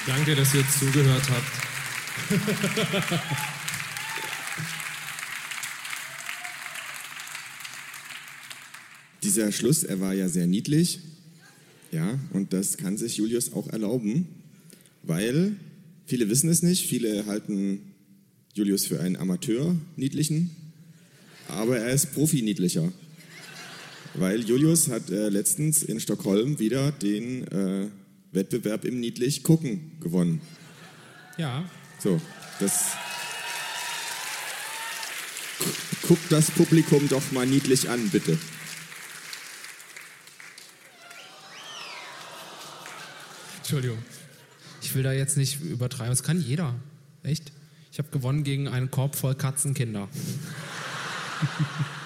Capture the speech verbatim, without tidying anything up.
Danke, dass ihr zugehört habt. Dieser Schluss, er war ja sehr niedlich. Ja, und das kann sich Julius auch erlauben, weil viele wissen es nicht, viele halten Julius für einen Amateur-Niedlichen, aber er ist Profi-Niedlicher. Weil Julius hat äh, letztens in Stockholm wieder den äh, Wettbewerb im Niedlich-Gucken gewonnen. Ja. So, das... Guckt das Publikum doch mal niedlich an, bitte. Entschuldigung. Ich will da jetzt nicht übertreiben. Das kann jeder. Echt? Ich habe gewonnen gegen einen Korb voll Katzenkinder.